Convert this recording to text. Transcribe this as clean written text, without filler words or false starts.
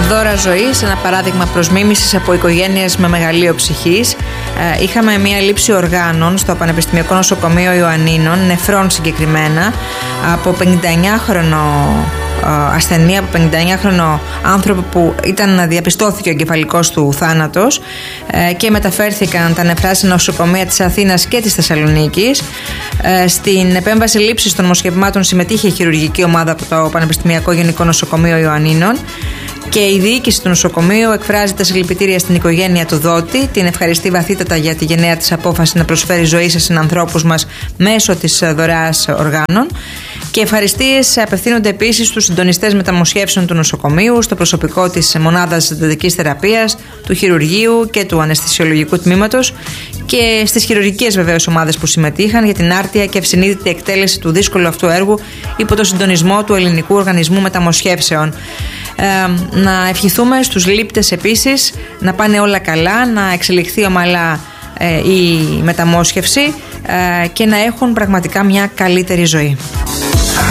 Δώρα ζωής, ένα παράδειγμα προς μίμησης από οικογένειες με μεγαλείο ψυχής. Είχαμε μία λήψη οργάνων στο Πανεπιστημιακό Νοσοκομείο Ιωαννίνων, νεφρών συγκεκριμένα, από 59χρονο ασθενή, από 59χρονο άνθρωπο που διαπιστώθηκε ο εγκεφαλικός του θάνατος και μεταφέρθηκαν τα νεφρά σε νοσοκομεία της Αθήνας και της Θεσσαλονίκης. Στην επέμβαση λήψης των μοσχευμάτων συμμετείχε η χειρουργική ομάδα από το Πανεπιστημιακό Γενικό Νοσοκομείο Ιωαννίνων και η διοίκηση του νοσοκομείου εκφράζει τα συλληπιτήρια στην οικογένεια του δότη, την ευχαριστεί βαθύτατα για τη γενναία της απόφαση να προσφέρει ζωή σε συνανθρώπους μας μέσω της δωρεάς οργάνων. Και ευχαριστίες απευθύνονται επίσης στους συντονιστές μεταμοσχεύσεων του νοσοκομείου, στο προσωπικό της μονάδας συντατικής θεραπείας, του χειρουργείου και του αναισθησιολογικού τμήματος και στις χειρουργικές βεβαίως ομάδες που συμμετείχαν για την άρτια και ευσυνείδητη εκτέλεση του δύσκολου αυτού έργου υπό το συντονισμό του Ελληνικού Οργανισμού Μεταμοσχεύσεων. Να ευχηθούμε στους λήπτες επίσης να πάνε όλα καλά, να εξελιχθεί ομαλά η μεταμόσχευση και να έχουν πραγματικά μια καλύτερη ζωή.